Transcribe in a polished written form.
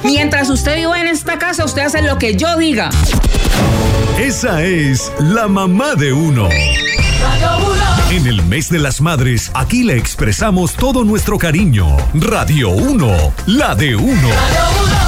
Mientras usted viva en esta casa, usted hace lo que yo diga. Esa es la mamá de uno. En el mes de las madres, aquí le expresamos todo nuestro cariño. Radio 1, la de uno.